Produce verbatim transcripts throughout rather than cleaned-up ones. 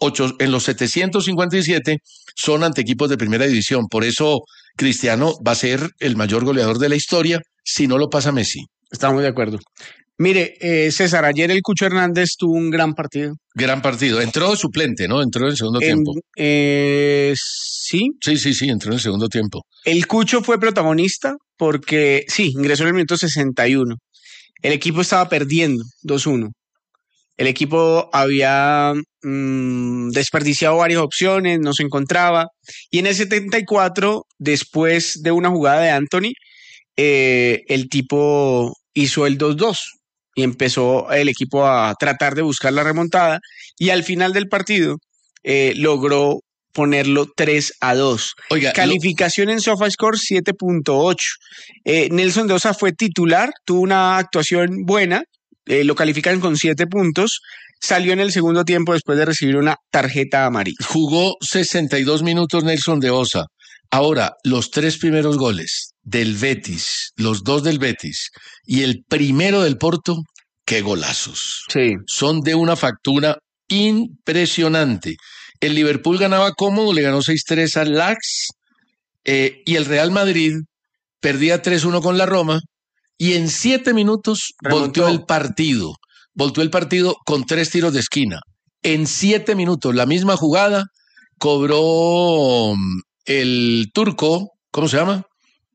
ocho, en los setecientos cincuenta y siete son ante equipos de primera división. Por eso Cristiano va a ser el mayor goleador de la historia si no lo pasa Messi. Estamos de acuerdo. Mire, eh, César, ayer el Cucho Hernández tuvo un gran partido. Gran partido. Entró suplente, ¿no? Entró en el segundo En, tiempo. Eh, sí. Sí, sí, sí, entró en el segundo tiempo. El Cucho fue protagonista porque, sí, ingresó en el minuto sesenta y uno. El equipo estaba perdiendo dos uno. El equipo había mmm, desperdiciado varias opciones, no se encontraba. Y en el setenta y cuatro, después de una jugada de Anthony, eh, el tipo hizo el dos dos y empezó el equipo a tratar de buscar la remontada. Y al final del partido eh, logró ponerlo tres a dos. Oiga, calificación lo... en SofaScore siete punto ocho. Eh, Nelson de Osa fue titular, tuvo una actuación buena. Eh, lo califican con siete puntos, salió en el segundo tiempo después de recibir una tarjeta amarilla. Jugó sesenta y dos minutos Nelson de Osa. Ahora, los tres primeros goles del Betis, los dos del Betis y el primero del Porto, qué golazos. Sí. Son de una factura impresionante. El Liverpool ganaba cómodo, le ganó seis tres al Ajax eh, y el Real Madrid perdía tres uno con la Roma. Y en siete minutos Remontó. volteó el partido. Volteó el partido con tres tiros de esquina. En siete minutos, la misma jugada, cobró el turco, ¿cómo se llama?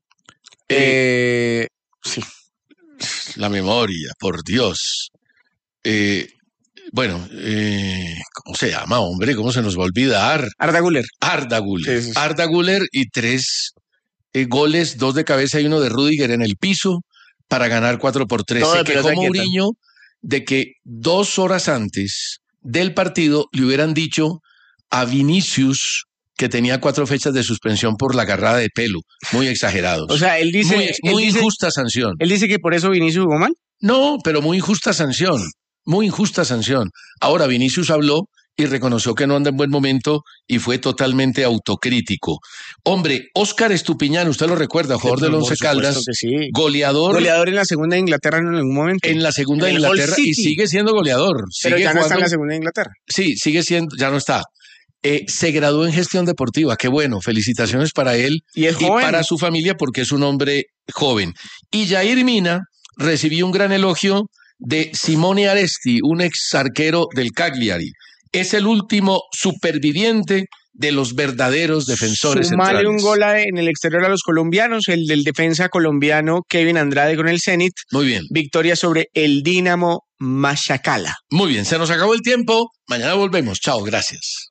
Eh, eh, sí. La memoria, por Dios. Eh, bueno, eh, ¿cómo se llama, hombre? ¿Cómo se nos va a olvidar? Arda Güler. Arda Güler. Sí, sí, sí. Arda Güler y tres eh, goles, dos de cabeza y uno de Rüdiger en el piso, para ganar cuatro por tres. Se quejó Mourinho de que dos horas antes del partido le hubieran dicho a Vinicius que tenía cuatro fechas de suspensión por la agarrada de pelo. Muy exagerados. O sea, él dice... Muy, él muy dice, injusta sanción. ¿Él dice que por eso Vinicius jugó mal? No, pero muy injusta sanción. Muy injusta sanción. Ahora, Vinicius habló y reconoció que no anda en buen momento y fue totalmente autocrítico. Hombre, Óscar Estupiñán, usted lo recuerda, jugador sí, del Once Caldas, sí. goleador. Goleador en la segunda de Inglaterra en algún momento. En la segunda de Inglaterra y sigue siendo goleador. Pero sigue ya no jugando, está en la segunda de Inglaterra. Sí, sigue siendo, ya no está. Eh, se graduó en gestión deportiva, qué bueno, felicitaciones para él y, es joven. y para su familia porque es un hombre joven. Y Jair Mina recibió un gran elogio de Simone Aresti, un ex arquero del Cagliari. Es el último superviviente de los verdaderos defensores Sumale centrales. un gol en el exterior a los colombianos, el del defensa colombiano Kevin Andrade con el Zenit. Muy bien. Victoria sobre el Dinamo Machacala. Muy bien, se nos acabó el tiempo. Mañana volvemos. Chao, gracias.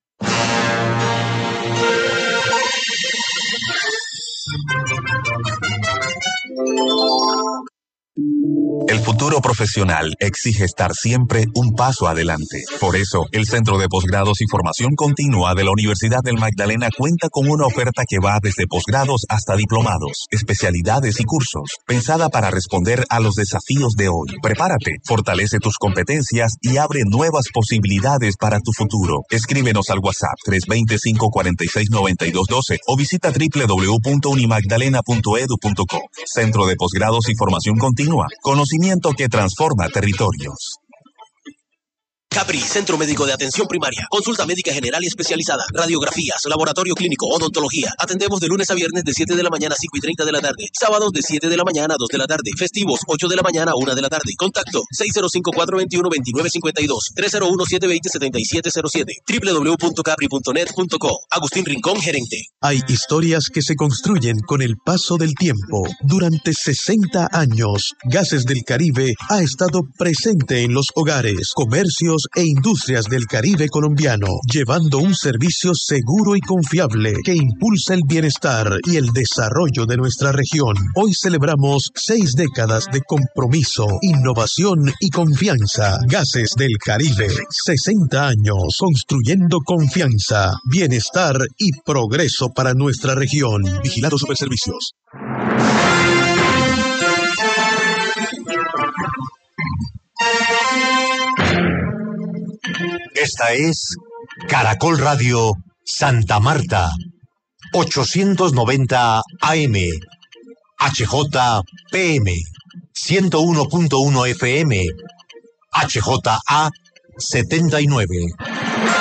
El futuro profesional exige estar siempre un paso adelante. Por eso, el Centro de Posgrados y Formación Continua de la Universidad del Magdalena cuenta con una oferta que va desde posgrados hasta diplomados, especialidades y cursos, pensada para responder a los desafíos de hoy. Prepárate, fortalece tus competencias y abre nuevas posibilidades para tu futuro. Escríbenos al WhatsApp tres dos cero, cinco cuatro seis, nueve dos uno dos o visita doble u doble u doble u punto unimagdalena punto edu punto co. Centro de Posgrados y Formación Continua. Conocimiento que transforma territorios. Capri, Centro Médico de Atención Primaria. Consulta médica general y especializada. Radiografías, laboratorio clínico, odontología. Atendemos de lunes a viernes de siete de la mañana a cinco y treinta de la tarde. Sábados de siete de la mañana a dos de la tarde. Festivos, ocho de la mañana a una de la tarde. Contacto seis cero cinco, cuatro dos uno, dos nueve cinco dos, tres cero uno, siete dos cero, siete siete cero siete. doble u doble u doble u punto capri punto net punto co. Agustín Rincón, gerente. Hay historias que se construyen con el paso del tiempo. Durante sesenta años, Gases del Caribe ha estado presente en los hogares, comercios e industrias del Caribe colombiano, llevando un servicio seguro y confiable que impulsa el bienestar y el desarrollo de nuestra región. Hoy celebramos seis décadas de compromiso, innovación y confianza. Gases del Caribe, sesenta años construyendo confianza, bienestar y progreso para nuestra región. Vigilado Superservicios. Esta es Caracol Radio Santa Marta, ochocientos noventa A M, H J P M, ciento uno punto uno F M, H J A setenta y nueve.